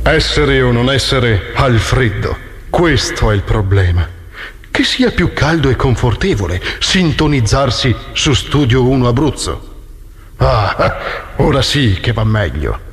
Essere o non essere al freddo, questo è il problema. Che sia più caldo e confortevole sintonizzarsi su Studio 1 Abruzzo. Ah, ora sì che va meglio.